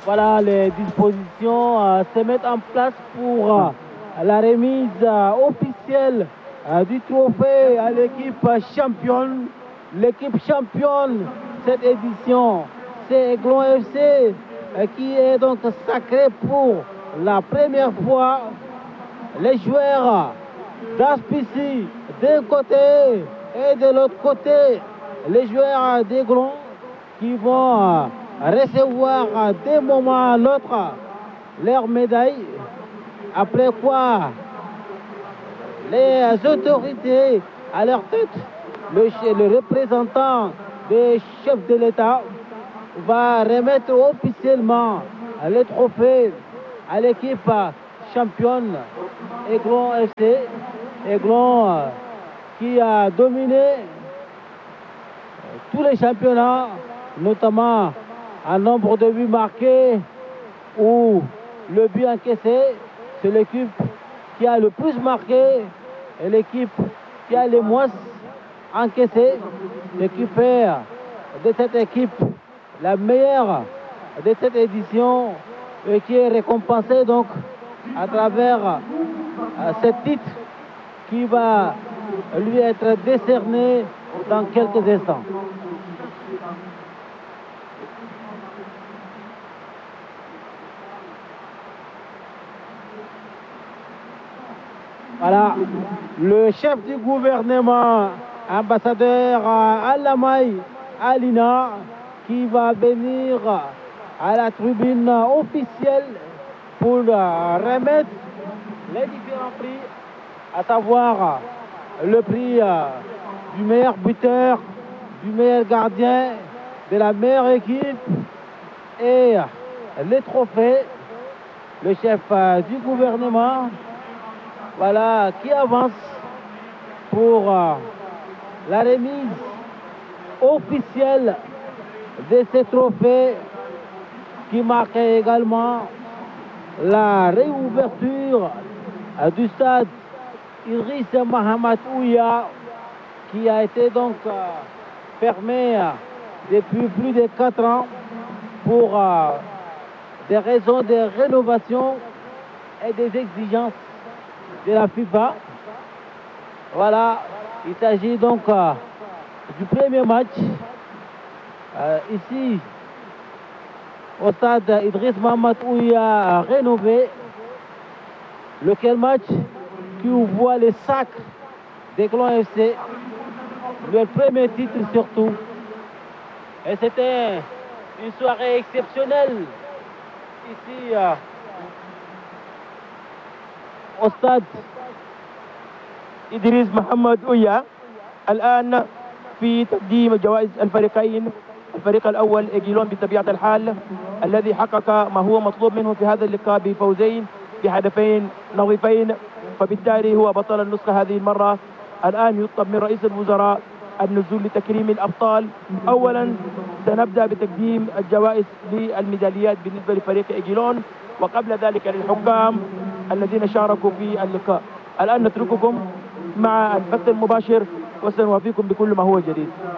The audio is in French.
Voilà, les dispositions se mettent en place pour la remise officielle du trophée à l'équipe championne. L'équipe championne cette édition, c'est Aiglon FC qui est donc sacré pour la première fois. Les joueurs d'Aspici d'un côté et de l'autre côté, les joueurs d'Aiglon qui vont recevoir d'un moment à l'autre leur médaille. Après quoi, les autorités à leur tête, le représentant des chefs de l'État va remettre officiellement les trophées à l'équipe championne Aiglon FC. Aiglon qui a dominé tous les championnats, notamment en nombre de buts marqués ou le but encaissé. C'est l'équipe qui a le plus marqué et l'équipe qui a le moins encaissé. Ce qui fait de cette équipe la meilleure de cette édition et qui est récompensée donc à travers ce titre qui va lui être décerné dans quelques instants. Voilà, le chef du gouvernement, ambassadeur Alamay Alina, qui va venir à la tribune officielle pour remettre les différents prix, à savoir le prix du meilleur buteur, du meilleur gardien, de la meilleure équipe et les trophées. Le chef du gouvernement, voilà, qui avance pour la remise officielle de ces trophées qui marque également la réouverture du stade Idriss Mohamed Ouya qui a été donc fermé depuis plus de 4 ans pour des raisons de rénovation et des exigences de la FIFA. Voilà, il s'agit donc du premier match ici au stade Idriss Mohamed Ouya rénové. Lequel match qui voit les sacres d'Aiglon FC, le premier titre surtout. Et c'était une soirée exceptionnelle ici au stade إدريس محمد أويا. الآن في تقديم جوائز الفريقين. الفريق الأول إيجيلون بطبيعة الحال الذي حقق ما هو مطلوب منه في هذا اللقاء بفوزين بهدفين نظيفين، فبالتالي هو بطل النسخة هذه المرة. الآن يطلب من رئيس الوزراء النزول لتكريم الأبطال. أولا سنبدأ بتقديم الجوائز للميداليات بالنسبة لفريق إيجيلون، وقبل ذلك للحكام الذين شاركوا في اللقاء. الآن نترككم مع البث المباشر وسنوافيكم بكل ما هو جديد.